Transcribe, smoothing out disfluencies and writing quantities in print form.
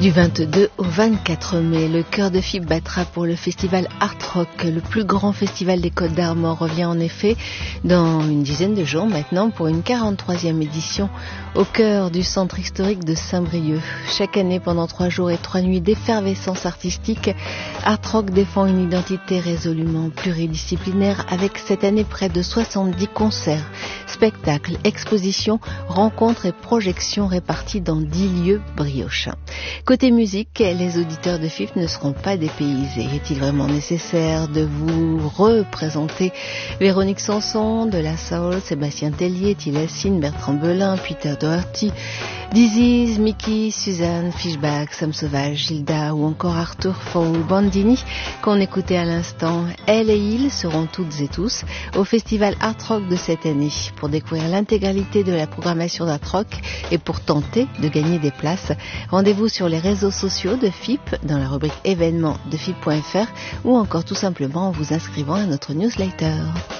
Du 22 au 24 mai, le Chœur de Fives battra pour le festival Art Rock. Le plus grand festival des Côtes d'Armor revient en effet dans une dizaine de jours maintenant pour une 43e édition au cœur du centre historique de Saint-Brieuc. Chaque année, pendant 3 jours et 3 nuits d'effervescence artistique, Art Rock défend une identité résolument pluridisciplinaire avec cette année près de 70 concerts, spectacles, expositions, rencontres et projections répartis dans 10 lieux briochins. Côté musique, les auditeurs de Fives ne seront pas dépaysés. Est-il vraiment nécessaire de vous représenter Véronique Sanson, de la Soul, Sébastien Tellier, Tilassine, Bertrand Belin, Peter Doherty, Disease, Mickey, Suzanne, Fishback, Sam Sauvage, Gilda ou encore Arthur Fowle Bandini qu'on écoutait à l'instant. Elle et il seront toutes et tous au festival Art Rock de cette année. Pour découvrir l'intégralité de la programmation d'Art Rock et pour tenter de gagner des places, rendez-vous sur les réseaux sociaux de FIP dans la rubrique événements de FIP.fr ou encore tout simplement en vous inscrivant à notre newsletter.